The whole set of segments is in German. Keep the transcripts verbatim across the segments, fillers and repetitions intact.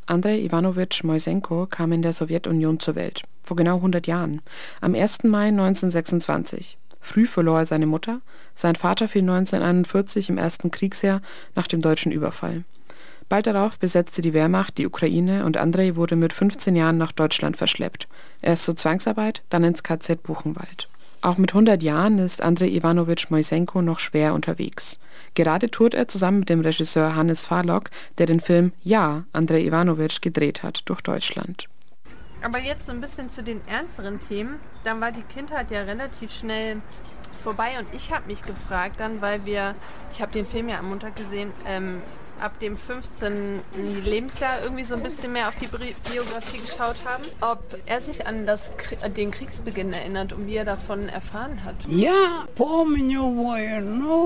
Andrei Iwanowitsch Moisenko kam in der Sowjetunion zur Welt, vor genau hundert Jahren, am ersten Mai neunzehnhundertsechsundzwanzig. Früh verlor er seine Mutter, sein Vater fiel neunzehnhunderteinundvierzig im ersten Kriegsjahr nach dem deutschen Überfall. Bald darauf besetzte die Wehrmacht die Ukraine und Andrei wurde mit fünfzehn Jahren nach Deutschland verschleppt. Erst zur Zwangsarbeit, dann ins K Z Buchenwald. Auch mit hundert Jahren ist Andrei Iwanowitsch Moisenko noch schwer unterwegs. Gerade tourt er zusammen mit dem Regisseur Hannes Farlock, der den Film Ja, Andrei Iwanowitsch gedreht hat, durch Deutschland. Aber jetzt so ein bisschen zu den ernsteren Themen. Dann war die Kindheit ja relativ schnell vorbei und ich habe mich gefragt dann, weil wir, ich habe den Film ja am Montag gesehen, ähm, ab dem fünfzehnten Lebensjahr irgendwie so ein bisschen mehr auf die Biografie geschaut haben, ob er sich an das, den Kriegsbeginn erinnert und wie er davon erfahren hat. Ja, помню войну,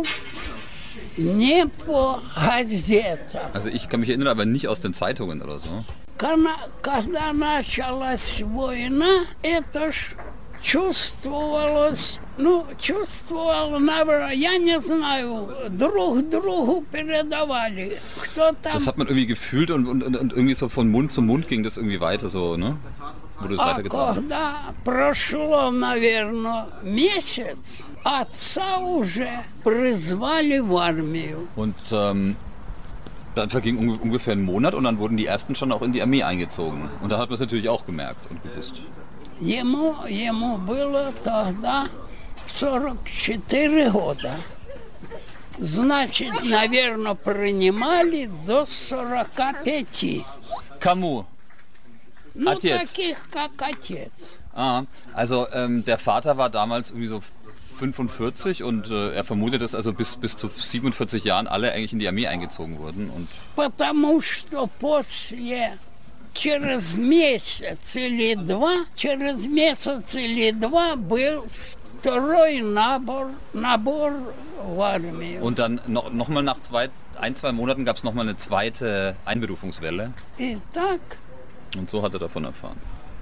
не по газетам. Also ich kann mich erinnern, aber nicht aus den Zeitungen oder so. Когда началась война, это ж чувствовалось, ну, чувствовал, я не знаю, друг другу передавали, кто там. Das hat man irgendwie gefühlt und, und, und irgendwie so von Mund zu Mund ging das irgendwie weiter so, ne? Wurde es weitergetragen. А когда прошло, наверное, месяц, отца уже призвали в армию. Und ähm, dann verging un- ungefähr ein Monat und dann wurden die ersten schon auch in die Armee eingezogen. Und da hat man es natürlich auch gemerkt und gewusst. Ему, ему было тогда сорок четыре года. Значит, наверное, принимали до сорока пяти. Кому? Ну, Отец. таких, как отец. Ah, also ähm, der Vater war damals irgendwie so fünfundvierzig und äh, er vermutet, dass also bis, bis zu siebenundvierzig Jahren alle eigentlich in die Armee eingezogen wurden. Und Потому что после, через месяц или два, через месяц или два был второй набор, набор в армию. Und dann noch, noch mal nach zwei, ein, zwei Monaten gab es nochmal eine zweite Einberufungswelle. И так Und so hat er davon erfahren.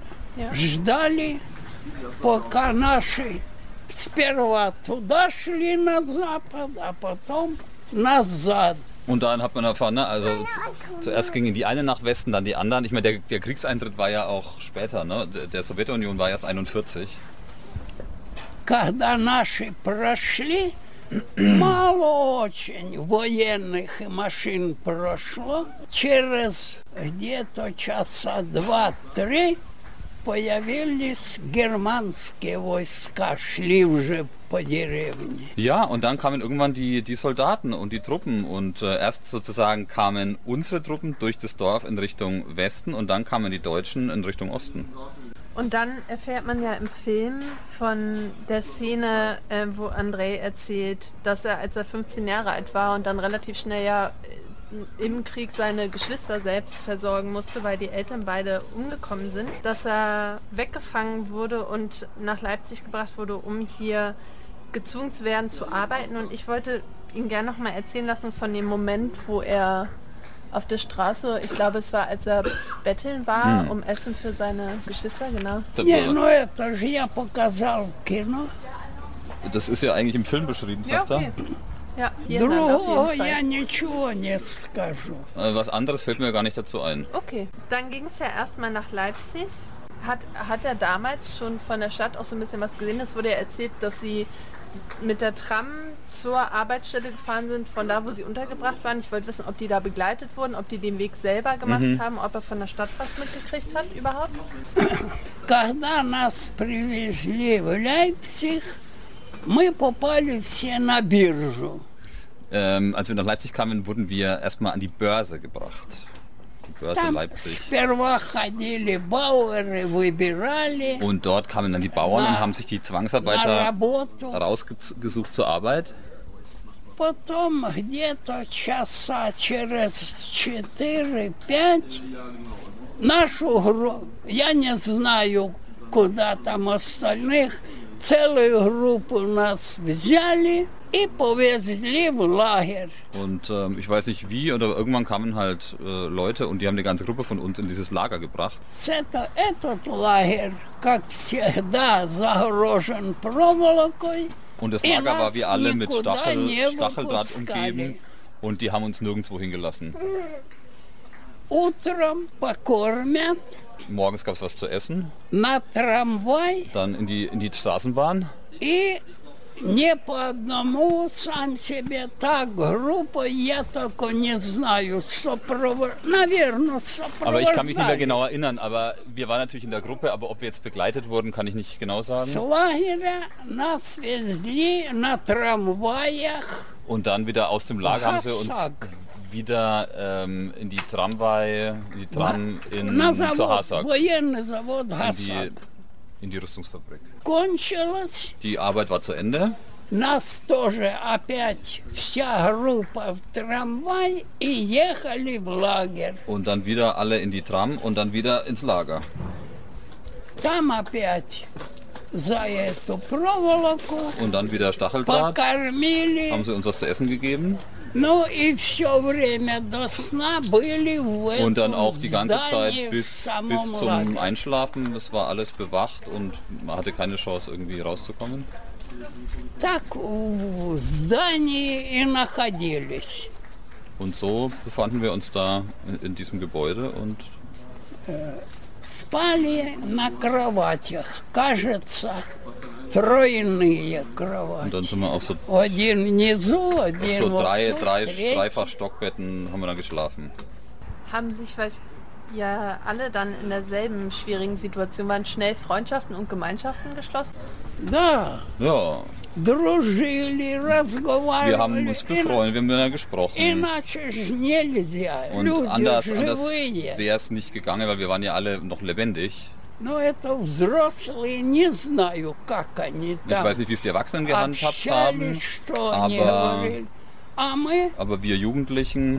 ждали, пока наши сперва туда шли на запад, а потом назад. Und dann hat man erfahren, ne, also zu, zuerst gingen die einen nach Westen, dann die anderen. Ich meine, der, der Kriegseintritt war ja auch später, ne? Der, der Sowjetunion war erst einundvierzig. Когда наши прошли, мало очень военных машин прошло. Через где-то часа два-три появились германские войска, шли уже по деревне. Ja, und dann kamen irgendwann die, die Soldaten und die Truppen und äh, erst sozusagen kamen unsere Truppen durch das Dorf in Richtung Westen und dann kamen die Deutschen in Richtung Osten. Und dann erfährt man ja im Film von der Szene, äh, wo Andrei erzählt, dass er, als er fünfzehn Jahre alt war und dann relativ schnell ja im Krieg seine Geschwister selbst versorgen musste, weil die Eltern beide umgekommen sind, dass er weggefangen wurde und nach Leipzig gebracht wurde, um hier gezwungen zu werden zu arbeiten. Und ich wollte ihn gerne noch mal erzählen lassen von dem Moment, wo er auf der Straße, ich glaube es war, als er betteln war, hm. um Essen für seine Geschwister, genau. Не, ну это же я показал в кино. Das ist ja eigentlich im Film beschrieben, sagt ja, okay. er. Ja, Vietnam auf Другого jeden Fall. я ничего не скажу. Äh, was anderes fällt mir gar nicht dazu ein. Okay, dann ging es ja erstmal nach Leipzig. Hat, hat er damals schon von der Stadt auch so ein bisschen was gesehen? Es wurde ja erzählt, dass sie mit der Tram zur Arbeitsstelle gefahren sind, von da, wo sie untergebracht waren. Ich wollte wissen, ob die da begleitet wurden, ob die den Weg selber gemacht Mhm. haben, ob er von der Stadt was mitgekriegt hat überhaupt. Когда нас привезли в Лейпциг, мы попали все на биржу. Ähm, als wir nach Leipzig kamen, wurden wir erstmal an die Börse gebracht. Die Börse Там Leipzig. сперва ходили бауэры, выбирали Und dort kamen dann die Bauern und haben sich die на Zwangsarbeiter работу. rausgesucht zur Arbeit. Потом где-то часа через четыре-пять нашу группу, я не знаю, куда там остальных, целую группу нас взяли и повезли в лагерь. Und ähm, ich weiß nicht wie, oder irgendwann kamen halt äh, Leute und die haben eine ganze Gruppe von uns in dieses Lager gebracht. Это, этот лагерь, как всегда, загорожен проволокой. Und das И Lager war нас wie alle mit никуда Stachel, не Stacheldraht выпускали. umgeben und die haben uns nirgendwo hingelassen. утром покормят, Morgens gab es was zu essen, на трамвай dann in die, in die Straßenbahn. и не по одному сам себе так группа, я только не знаю, сопровож... наверное, Aber ich kann mich nicht mehr сопровождали. genau erinnern, aber wir waren natürlich in der Gruppe, aber ob wir jetzt begleitet wurden, kann ich nicht genau С sagen. лагеря нас везли на трамваях. Und dann wieder aus dem Lager haben sie uns Hasag. wieder ähm, in die Tramway, in die Tram in, На zur завод, Hasag, военный завод in Хасак. die, in die Rüstungsfabrik. Кончилось, Die Arbeit war zu Ende. нас тоже опять вся группа в трамвай и ехали в лагерь. Und dann wieder alle in die Tram und dann wieder ins Lager. Там опять за эту проволоку Und dann wieder Stacheldraht. покормили. Haben sie uns was zu essen gegeben. Ну и все время до сна были в этом Und dann auch die ganze здании Zeit в bis, самом bis zum лагере. Einschlafen. Das war alles bewacht und man hatte keine Chance irgendwie rauszukommen. Так в здании и находились. Und so befanden wir uns da in, in diesem Gebäude und Спали на кроватях, кажется, тройные кровати. Und dann sind wir auf so, Один внизу, один so вот drei, тут, drei третий. Dreifach-Stockbetten haben wir dann geschlafen. Haben sich, weil ja alle dann in derselben schwierigen Situation waren, schnell Freundschaften und Gemeinschaften geschlossen? Да, Ja, дружили, разговаривали. wir haben uns befreundet, wir haben miteinander gesprochen. Иначе ж нельзя. Und Люди anders, anders живые. wäre es nicht gegangen, weil wir waren ja alle noch lebendig. Но это взрослые, не знаю, как они Ich там weiß nicht, wie es die Erwachsenen gehandhabt haben, общались, что они aber, говорили. А мы aber wir Jugendlichen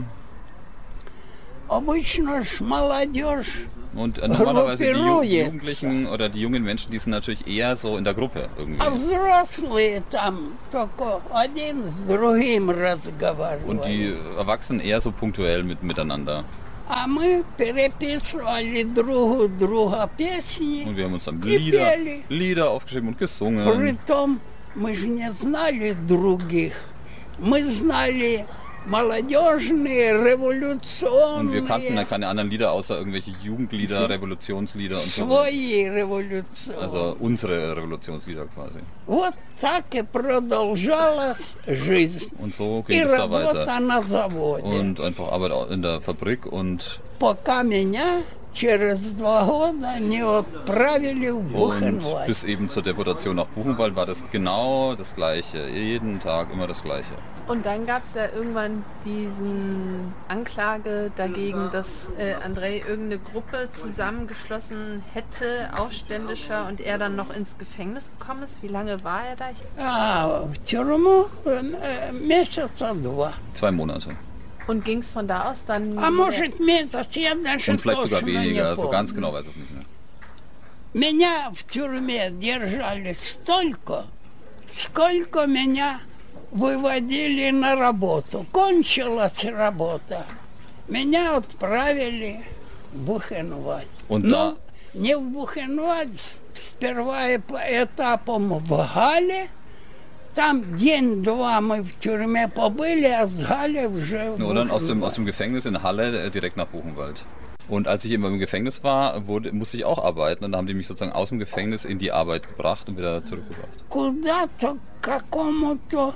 обычно ж молодежь. und äh, normalerweise die Ju Группируется. Jugendlichen oder die jungen Menschen, die sind natürlich eher so in der Gruppe irgendwie. А взрослые там только один с другим Und разговаривали. die Erwachsenen eher so punktuell mit, miteinander. А мы переписывали друг у друга песни. Und wir haben uns dann И Lieder, пели. Lieder aufgeschrieben und gesungen. Притом мы же не знали других. Мы знали молодежные, Und wir kannten революционные, dann keine anderen Lieder außer irgendwelche Jugendlieder, Revolutionslieder und so. свои революционные. Also unsere Revolutionslieder quasi. Вот так и продолжалась жизнь. Und so И ging es da работа weiter. на заводе. Und einfach Arbeit in der Fabrik und, Пока меня через два года не отправили в und Бухенвальд. bis eben zur Deportation nach Buchenwald war das genau das Gleiche. Jeden Tag immer das Gleiche. Und dann gab es ja irgendwann diesen Anklage dagegen, dass äh, Andrei irgendeine Gruppe zusammengeschlossen hätte, Aufständischer, und er dann noch ins Gefängnis gekommen ist. Wie lange war er da? Ich, А в тюрьму э, месяца два. Zwei Monate. und ging es von da aus dann... А может месяц, я даже Und vielleicht sogar точно не weniger. So помню. ganz genau weiß ich es nicht mehr. Меня в тюрьме держали столько, сколько меня выводили на работу. Кончилась работа. Меня отправили в Бухенвальд. Und Но da, не в Бухенвальд, сперва и по этапам в Гале. Там день-два мы в тюрьме побыли, а с Гали уже в und dann aus dem, aus Бухенвальд. dem Gefängnis in Halle äh, direkt nach Buchenwald. Und als ich eben im Gefängnis war, wurde, musste ich auch arbeiten. Und dann haben die mich sozusagen aus dem Gefängnis in die Arbeit gebracht und wieder zurückgebracht. Куда-то к какому-то,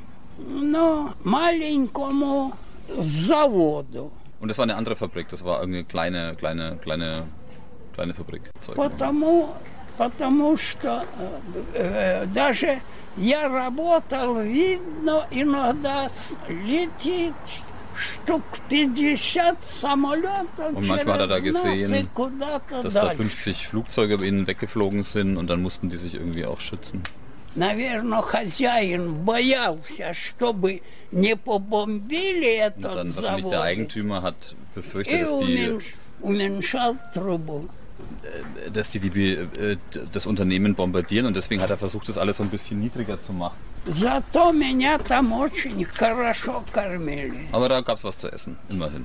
ну, маленькому заводу. Und das war eine andere Fabrik. Das war irgendeine kleine, kleine, kleine, kleine Fabrik. Zeug. Потому, потому что э, э, даже я работал, видно, иногда с- летит штук пятьдесят самолетов Und manchmal hat er da через нас и gesehen, куда-то dass da дальше. fünfzig Flugzeuge über ihnen weggeflogen sind und dann mussten die sich irgendwie auch schützen. Наверное, хозяин боялся, чтобы не побомбили Und этот dann wahrscheinlich der завод. Eigentümer hat befürchtet, И dass die, уменьш- уменьшал трубу. dass die, die äh, das Unternehmen bombardieren und deswegen hat er versucht, das alles so ein bisschen niedriger zu machen. Зато меня там очень хорошо кормили. Aber da gab es was zu essen, immerhin.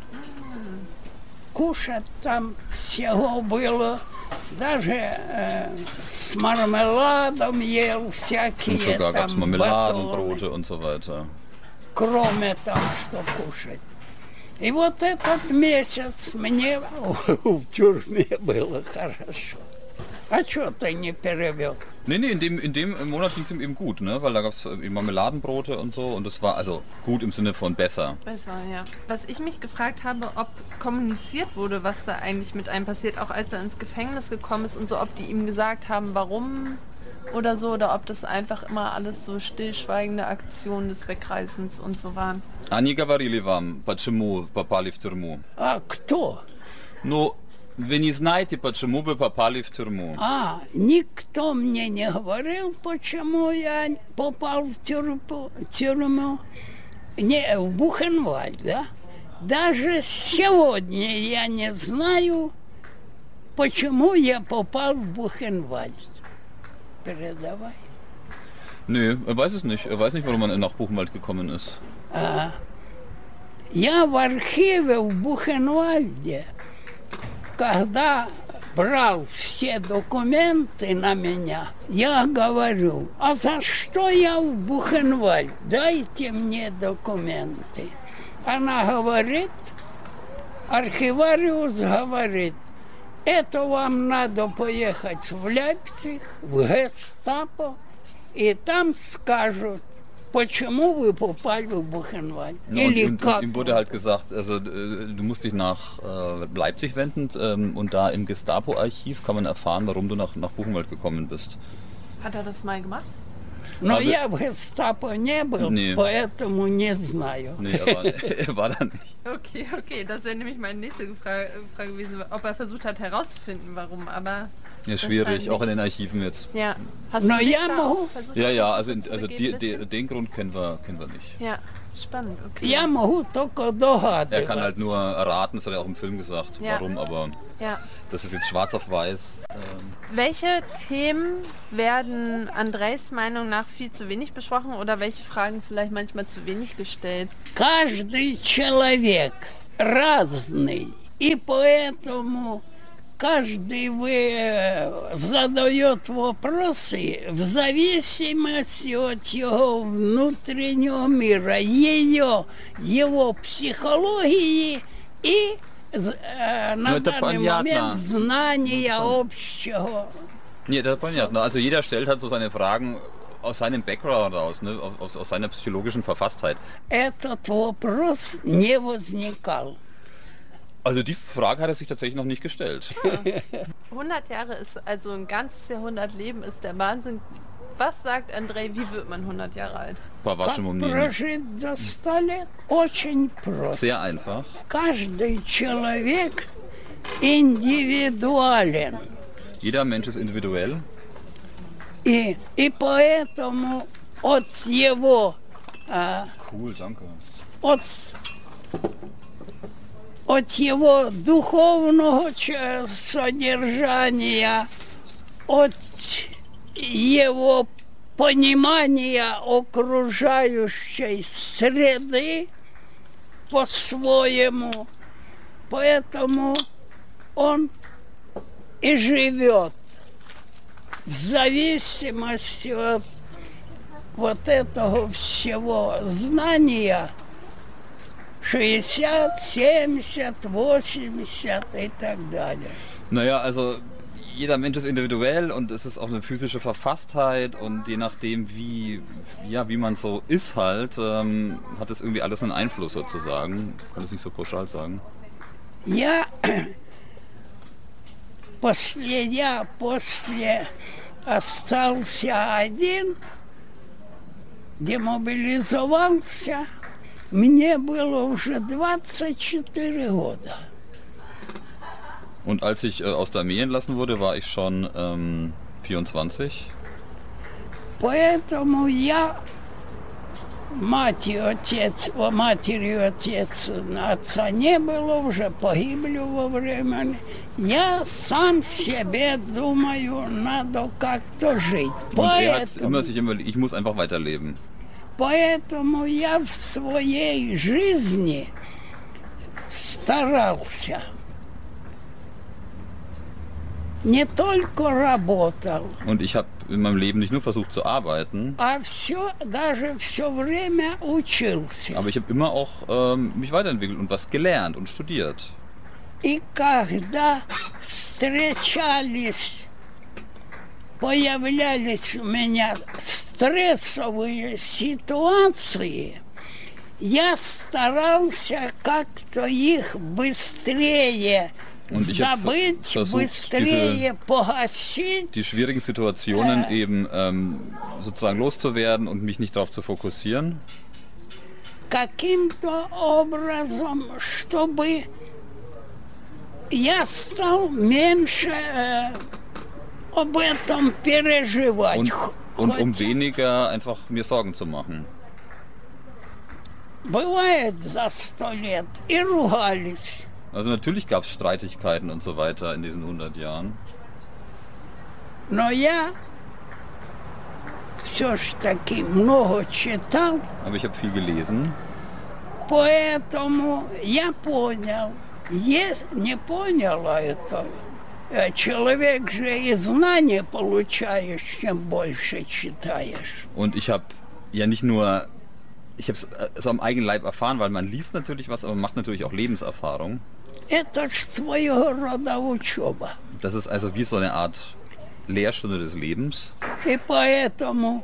Кушать там всего было. Даже э, с мармеладом ел всякие Und sogar gab es там Marmeladen, батоны. Brote und so weiter. Кроме там, что кушать. И вот этот месяц мне в тюрьме было хорошо. А что ты не перевел? Nee, nee, in dem, in dem Monat ging es ihm eben gut, ne? Weil da gab es Marmeladenbrote und so und es war also gut im Sinne von besser. Besser, ja. Was ich mich gefragt habe, ob kommuniziert wurde, was da eigentlich mit einem passiert, auch als er ins Gefängnis gekommen ist und so, ob die ihm gesagt haben, warum oder so, oder ob das einfach immer alles so stillschweigende Aktionen des Wegreißens und so waren. Они говорили вам, почему попали в тюрьму? А кто? Ну, вы не знаете, почему вы попали в тюрьму? А, никто мне не говорил, почему я попал в тюрьму, тюрьму. Не, в Бухенвальд, да? Даже сегодня я не знаю, почему я попал в Бухенвальд. Передавай. Nö, er weiß es nicht. Er weiß nicht, warum man nach Buchenwald gekommen ist. А, я в архиве в Бухенвальде, когда брал все документы на меня, я говорю, а за что я в Бухенвальд? Дайте мне документы. Она говорит, архивариус говорит, это вам надо поехать в Лейпциг, в Гестапо, и там скажут, почему вы попали в Бухенwald? Ja, Или und, как? und ihm wurde halt gesagt, also äh, du musst dich nach äh, Leipzig wenden ähm, und da im Gestapo-Archiv kann man erfahren, warum du nach, nach Buchenwald gekommen bist. Hat er das mal gemacht? Но Aber- я в Гестапо не был, Nee. поэтому не знаю. Nee, er war, er war da nicht. Okay, okay, das wäre nämlich meine nächste Frage, Frage gewesen, ob er versucht hat herauszufinden, warum, aber... Ja, schwierig, wahrscheinlich- auch in den Archiven jetzt. Ja. Hast Na du dich ja, da Mahu. auch versucht, Ja, ja, auf also, die in, Suche also zu die, begeben, die, bisschen? den Grund kennen wir, kennen wir nicht. Ja, spannend, okay. Я могу только Er догадываться. kann halt nur erraten, das hat er auch im Film gesagt, Ja. warum, aber Ja. das ist jetzt schwarz auf weiß. Ähm, Welche Themen werden Andrejs Meinung nach viel zu wenig besprochen oder welche Fragen vielleicht manchmal zu wenig gestellt? Каждый человек разный, и поэтому каждый вы задает вопросы в зависимости от его внутреннего мира, ее, его психологии и э, на Ну, это данный понятно. момент знания общего. Nee, das ist понятно. Also jeder stellt halt so seine Fragen aus seinem Background aus, ne? aus, aus seiner psychologischen Verfasstheit. Этот вопрос не возникал. Also die Frage hat er sich tatsächlich noch nicht gestellt. hundert Jahre ist also ein ganzes Jahrhundert Leben, ist der Wahnsinn. Was sagt Andrej, wie wird man hundert Jahre alt? По вашему Как мнению. прожить до ста лет? Очень просто. Sehr einfach. Каждый человек индивидуален. Jeder Mensch ist individuell. И, и поэтому от его, а, Cool, danke. от, от его духовного ч- содержания, от его понимания окружающей среды по-своему. Поэтому он и живет в зависимости от вот этого всего знания шестьдесят, семьдесят, восемьдесят и так далее. Naja, also jeder Mensch ist individuell und es ist auch eine physische Verfasstheit und je nachdem wie, ja, wie man so ist halt, ähm, hat es irgendwie alles einen Einfluss sozusagen. Ich kann das nicht so pauschal sagen. Я после, я после остался один, демобилизовался, мне было уже двадцать четыре года. Und als ich äh, aus der Armee entlassen wurde, war ich schon ähm, vierundzwanzig. Поэтому я, мать и отец, о, матери и отец, отца не было, уже погибли во время. Я сам себе думаю, надо как-то жить. Und er hat Поэтому, immer sich immer, ich muss einfach weiterleben. поэтому я в своей жизни старался не только работал, Und ich habe in meinem Leben nicht nur versucht zu arbeiten, а все, даже все время учился. aber ich habe immer auch ähm, mich weiterentwickelt und was gelernt und studiert. И когда встречались, появлялись у меня стрессовые ситуации, я старался как-то их быстрее Und ich habe забыть, versucht, быстрее погасить. die schwierigen Situationen eben ähm, sozusagen loszuwerden und mich nicht darauf zu fokussieren. Каким-то образом, чтобы я стал меньше э, об этом переживать. Und, und um Хоть weniger einfach mir Sorgen zu machen. бывает за сто лет и ругались. Also natürlich gab es Streitigkeiten und so weiter in diesen hundert Jahren. Но я все ж таки много читал, Aber ich habe viel gelesen. поэтому я понял. Если не понял это, э, человек же и знания получаешь, чем больше читаешь. Und ich habe ja nicht nur, ich habe es so am eigenen Leib erfahren, weil man liest natürlich was, aber man macht natürlich auch Lebenserfahrung. Это ж своего рода учеба. Das ist also wie so eine Art Lehrstunde des Lebens. И поэтому,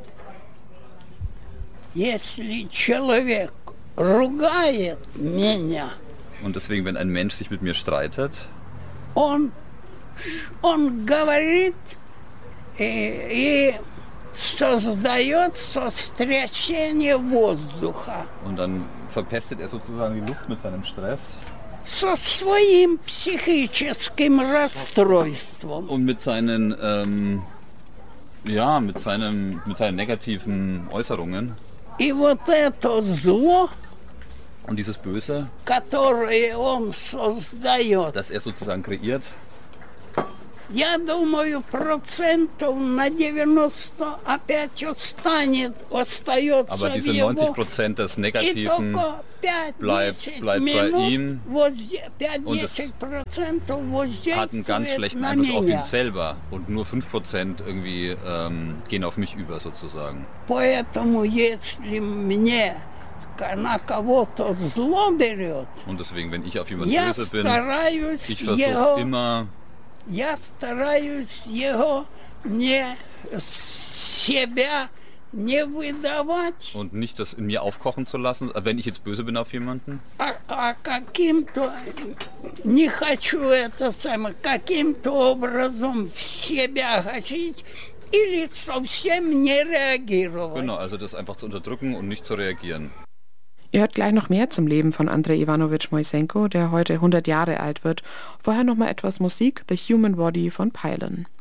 если человек ругает меня, Und deswegen, wenn ein Mensch sich mit mir streitet, он, он говорит и, и создает сотрясение воздуха und dann verpestet er sozusagen die Luft mit seinem Stress со своим психическим расстройством. und mit seinen, ähm, ja, mit seinem, mit seinen negativen Äußerungen. И вот это зло, Und dieses Böse, которое он создает, das er sozusagen kreiert, я думаю, процентов на девяносто опять останет, остается aber в diese его. neunzig Prozent des И Negativen только bleibt- пять-десять bleibt bei минут ihm. возде- Und es пять-десять процентов hat einen ganz воздействует schlechten на Einfluss auf ihn меня. selber und nur fünf Prozent irgendwie ähm, gehen auf mich über sozusagen. Поэтому если мне к- на кого-то зло берет, Und deswegen, wenn ich auf jemanden я böse bin, стараюсь ich versuche его, immer, я стараюсь его не себя не выдавать, und nicht das in mir aufkochen zu lassen, äh, wenn ich jetzt böse bin auf jemanden, а, а каким-то, не хочу это самое, каким-то образом в себя гасить или совсем не реагировать. genau, also das einfach zu unterdrücken und nicht zu reagieren. Ihr hört gleich noch mehr zum Leben von Andrei Ivanovich Moisenko, der heute hundert Jahre alt wird. Vorher noch mal etwas Musik, The Human Body von Pylon.